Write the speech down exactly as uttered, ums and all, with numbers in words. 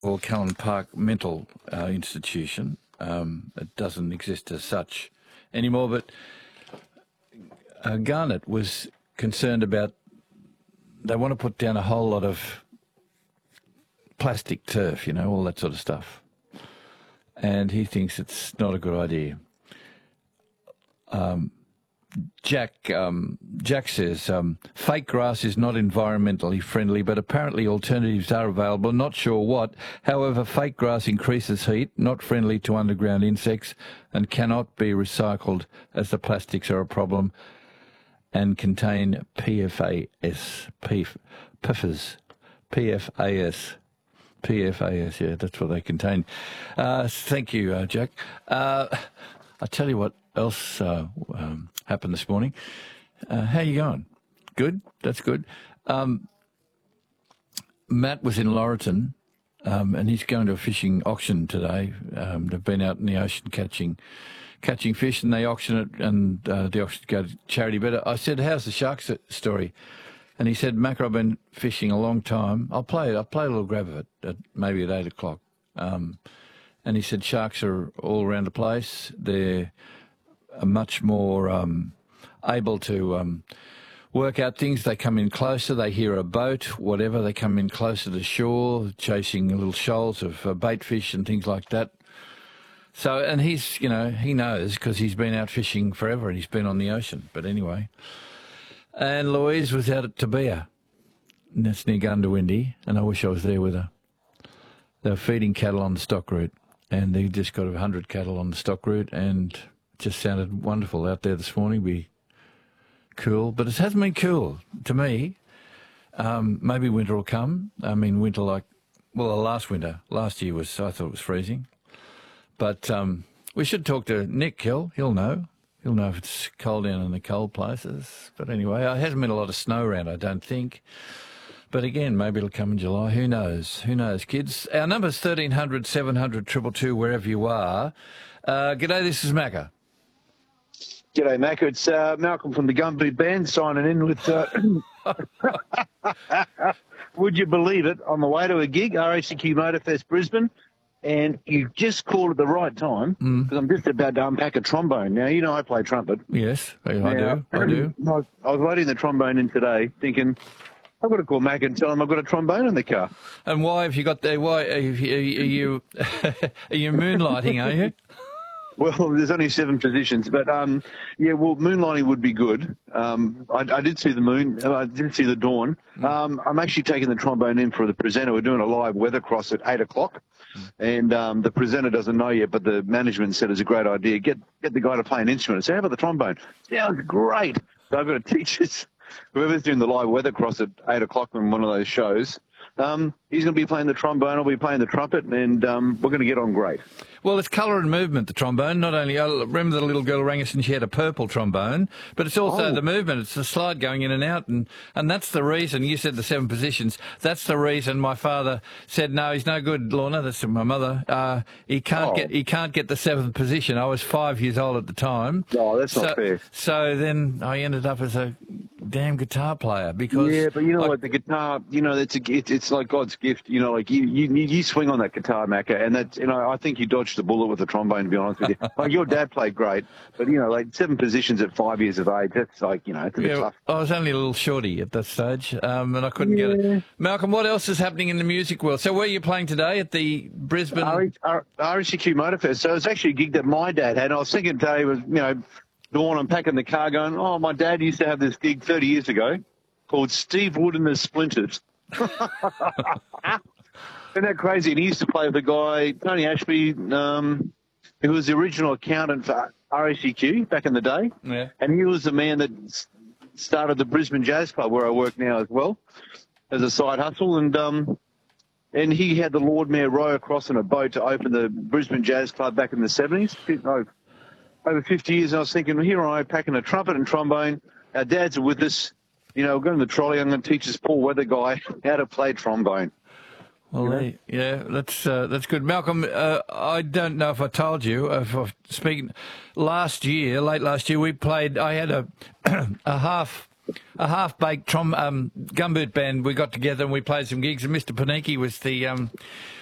Well, Cullen Park Mental uh, Institution. Um, it doesn't exist as such anymore, but uh, Garnet was concerned about they want to put down a whole lot of plastic turf, you know, all that sort of stuff. And he thinks it's not a good idea. Um, Jack um, Jack says, um, fake grass is not environmentally friendly, but apparently alternatives are available. Not sure what. However, fake grass increases heat, not friendly to underground insects, and cannot be recycled as the plastics are a problem and contain P F A S, P F A S, P F A S. P F A S, yeah, that's what they contain. Uh, thank you, uh, Jack. Uh, I'll tell you what else uh, um, happened this morning. Uh, how you going? Good? That's good. Um, Matt was in Laurelton, um, and he's going to a fishing auction today. Um, they've been out in the ocean catching catching fish, and they auction it, and uh, the auction go to charity. But I said, how's the sharks story? And he said, Macca, I've been fishing a long time. I'll play it. I'll play a little grab of it, at, maybe at eight o'clock. Um, and he said, sharks are all around the place. They're much more um, able to um, work out things. They come in closer. They hear a boat, whatever. They come in closer to shore, chasing little shoals of uh, bait fish and things like that. So, and he's, you know, he knows because he's been out fishing forever and he's been on the ocean. But anyway. And Louise was out at Tabea, and that's near Gundawindi, and I wish I was there with her. They were feeding cattle on the stock route, and they just got a hundred cattle on the stock route, and it just sounded wonderful out there this morning. Be cool, but it hasn't been cool to me. Um, maybe winter will come. I mean, winter like, well, last winter, last year was, I thought it was freezing. But um, we should talk to Nick Hill, he'll know. He'll know if it's cold down in the cold places. But anyway, it hasn't been a lot of snow around, I don't think. But again, maybe it'll come in July. Who knows? Who knows, kids? Our number's thirteen hundred, seven hundred, two two two, wherever you are. Uh, g'day, this is Macca. G'day, Macca. It's uh, Malcolm from the Gumboot Band signing in with... Uh, would you believe it? On the way to a gig, R A C Q Motorfest Brisbane, and you just called at the right time because mm. I'm just about to unpack a trombone. Now, you know I play trumpet. Yes, I now, do. I do. I was, I was loading the trombone in today thinking, I've got to call Mac and tell him I've got a trombone in the car. And why have you got the, why are you, are you, are you moonlighting, are you? Well, there's only seven positions, but um, yeah, well, moonlighting would be good. Um, I, I did see the moon, I did see the dawn. Mm. Um, I'm actually taking the trombone in for the presenter. We're doing a live weather cross at eight o'clock, mm. and um, the presenter doesn't know yet, but the management said it's a great idea. Get get the guy to play an instrument. I said, how about the trombone? Sounds great. So I've got to teach this. Whoever's doing the live weather cross at eight o'clock on one of those shows, um, he's going to be playing the trombone, I'll be playing the trumpet, and um, we're going to get on great. Well, it's colour and movement, the trombone. Not only, I remember the little girl rang us and she had a purple trombone, but it's also oh. the movement. It's the slide going in and out, and, and that's the reason, you said the seven positions, that's the reason my father said, no, he's no good, Lorna, that's my mother. Uh, he can't oh. get he can't get the seventh position. I was five years old at the time. Oh, that's so, not fair. So then I ended up as a damn guitar player because... Yeah, but you know I, what, the guitar, you know, it's, a, it, it's like God's gift. You know, like you, you, you swing on that guitar, Macca, and that's, you know, I think you dodged the bullet with the trombone, to be honest with you. Like, your dad played great, but, you know, like seven positions at five years of age, that's like, you know, it's a bit yeah, tough. I was only a little shorty at that stage, um, and I couldn't yeah. get it. Malcolm, what else is happening in the music world? So where are you playing today? At the Brisbane... R A C Q Motorfest. So it's actually a gig that my dad had. I was thinking today was, you know, dawn, I'm packing the car going, oh, my dad used to have this gig thirty years ago called Steve Wood and the Splinters. Isn't that crazy? And he used to play with a guy, Tony Ashby, um, who was the original accountant for R A C Q back in the day. Yeah. And he was the man that started the Brisbane Jazz Club, where I work now as well, as a side hustle. And um, and he had the Lord Mayor row across on a boat to open the Brisbane Jazz Club back in the seventies, no, over fifty years. And I was thinking, well, here I am packing a trumpet and trombone. Our dads are with us. You know, we're going to the trolley. I'm going to teach this poor weather guy how to play trombone. Well, they, yeah, that's uh, that's good, Malcolm. Uh, I don't know if I told you. If I speaking last year, late last year, we played. I had a a half a half baked trom um, gumboot band. We got together and we played some gigs. And Mister Paniki was the um,